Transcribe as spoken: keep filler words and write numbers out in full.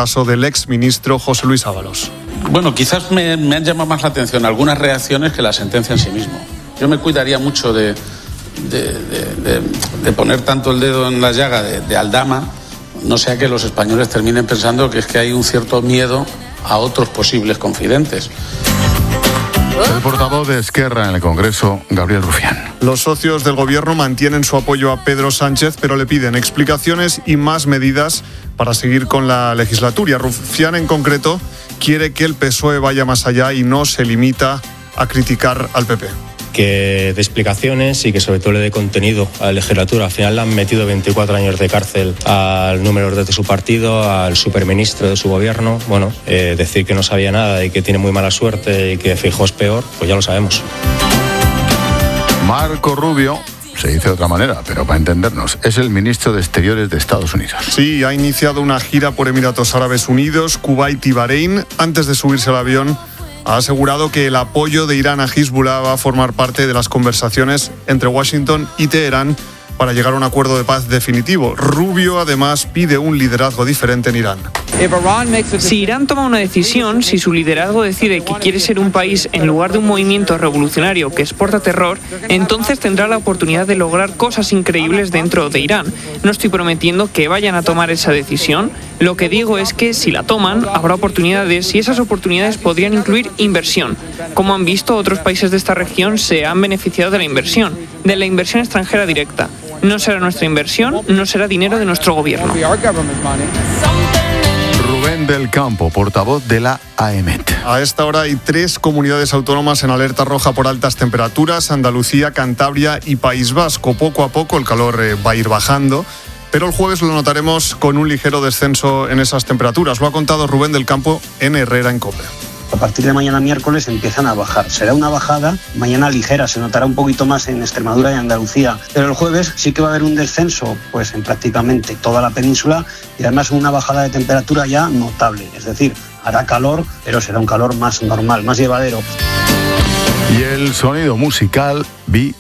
caso del exministro José Luis Ábalos. Bueno, quizás me, me han llamado más la atención algunas reacciones que la sentencia en sí mismo. Yo me cuidaría mucho de, de, de, de, de poner tanto el dedo en la llaga de, de Aldama, no sea que los españoles terminen pensando que es que hay un cierto miedo a otros posibles confidentes. El portavoz de Esquerra en el Congreso, Gabriel Rufián. Los socios del gobierno mantienen su apoyo a Pedro Sánchez, pero le piden explicaciones y más medidas para seguir con la legislatura. Rufián, en concreto, quiere que el P S O E vaya más allá y no se limita a criticar al P P. Que dé explicaciones y que sobre todo le dé contenido a la legislatura. Al final le han metido veinticuatro años de cárcel al número de su partido, al superministro de su gobierno. Bueno, eh, decir que no sabía nada y que tiene muy mala suerte y que Feijóo es peor, pues ya lo sabemos. Marco Rubio, se dice de otra manera, pero para entendernos, es el ministro de Exteriores de Estados Unidos. Sí, ha iniciado una gira por Emiratos Árabes Unidos, Kuwait y Bahrein. Antes de subirse al avión, ha asegurado que el apoyo de Irán a Hezbollah va a formar parte de las conversaciones entre Washington y Teherán para llegar a un acuerdo de paz definitivo. Rubio, además, pide un liderazgo diferente en Irán. Si Irán toma una decisión, si su liderazgo decide que quiere ser un país en lugar de un movimiento revolucionario que exporta terror, entonces tendrá la oportunidad de lograr cosas increíbles dentro de Irán. No estoy prometiendo que vayan a tomar esa decisión. Lo que digo es que si la toman, habrá oportunidades y esas oportunidades podrían incluir inversión. Como han visto, otros países de esta región se han beneficiado de la inversión, de la inversión extranjera directa. No será nuestra inversión, no será dinero de nuestro gobierno. Rubén del Campo, portavoz de la A E M E T. A esta hora hay tres comunidades autónomas en alerta roja por altas temperaturas: Andalucía, Cantabria y País Vasco. Poco a poco el calor eh, va a ir bajando, pero el jueves lo notaremos con un ligero descenso en esas temperaturas. Lo ha contado Rubén del Campo en Herrera en COPE. A partir de mañana miércoles empiezan a bajar. Será una bajada mañana ligera, se notará un poquito más en Extremadura y Andalucía. Pero el jueves sí que va a haber un descenso pues en prácticamente toda la península y además una bajada de temperatura ya notable. Es decir, hará calor, pero será un calor más normal, más llevadero. Y el sonido musical, Be